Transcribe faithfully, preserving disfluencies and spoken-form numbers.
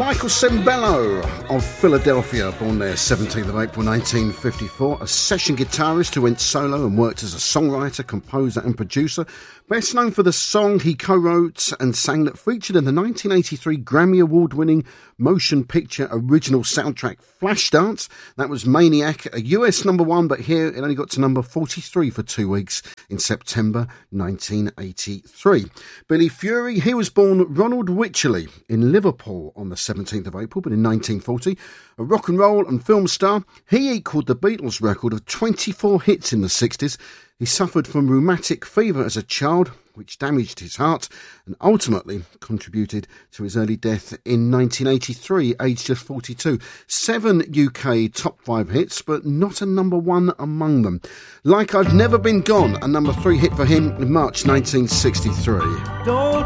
Michael Sembello of Philadelphia, born there seventeenth of April nineteen fifty-four, a session guitarist who went solo and worked as a songwriter, composer and producer. Best known for the song he co-wrote and sang that featured in the nineteen eighty-three Grammy Award-winning motion picture original soundtrack Flashdance. That was Maniac, a U S number one, but here it only got to number forty-three for two weeks in September nineteen eighty-three. Billy Fury, he was born Ronald Wycherley in Liverpool on the seventeenth of April, but in nineteen forty. A rock and roll and film star, he equalled the Beatles' record of twenty-four hits in the sixties. He suffered from rheumatic fever as a child, which damaged his heart and ultimately contributed to his early death in nineteen eighty-three, aged just forty-two. Seven U K top five hits, but not a number one among them. Like I've Never Been Gone, a number three hit for him in March nineteen sixty-three. Don't